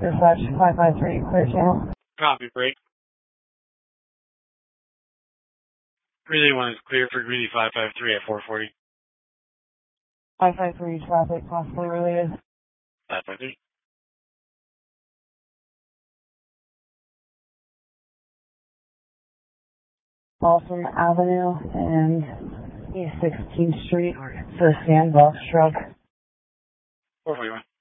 Dispatch 553, clear channel. Copy, break. Relay 1 is clear for Greeley 553 at 440. 553 traffic possibly related. 553. Balsam Avenue and East 16th Street for a sandbox truck. 441.